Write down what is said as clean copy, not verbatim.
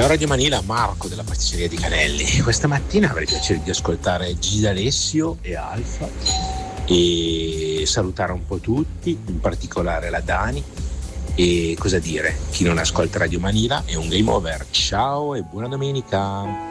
Ciao Radio Manila, Marco della pasticceria di Canelli. Questa mattina avrei piacere di ascoltare Gigi D'Alessio e Alfa e salutare un po' tutti, in particolare la Dani. E cosa dire? Chi non ascolta Radio Manila è un game over. Ciao e buona domenica.